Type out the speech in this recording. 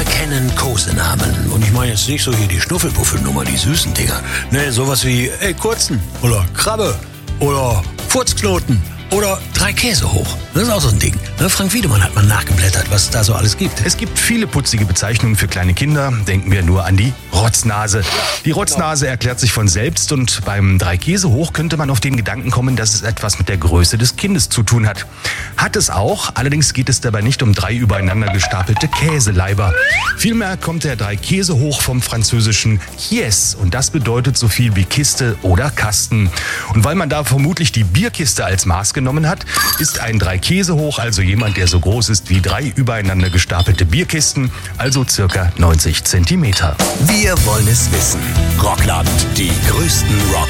Kinder kennen Kosenamen. Und ich meine jetzt nicht so hier die Schnuffelpuffelnummer, die süßen Dinger. Ne, sowas wie, ey, Kurzen oder Krabbe oder Furzknoten oder 3 Käse hoch. Das ist auch so ein Ding. Ne, Frank Wiedemann hat mal nachgeblättert, was es da so alles gibt. Es gibt viele putzige Bezeichnungen für kleine Kinder. Denken wir nur an die Rotznase. Die Rotznase erklärt sich von selbst und beim 3 Käse hoch könnte man auf den Gedanken kommen, dass es etwas mit der Größe des Kindes zu tun hat. Hat es auch, allerdings geht es dabei nicht um 3 übereinander gestapelte Käseleiber. Vielmehr kommt der 3 Käse hoch vom französischen Caisse und das bedeutet so viel wie Kiste oder Kasten. Und weil man da vermutlich die Bierkiste als Maß genommen hat, ist ein 3 Käse hoch also jemand, der so groß ist wie 3 übereinander gestapelte Bierkisten, also circa 90 Zentimeter. Wir wollen es wissen. Rockland, die größten Rock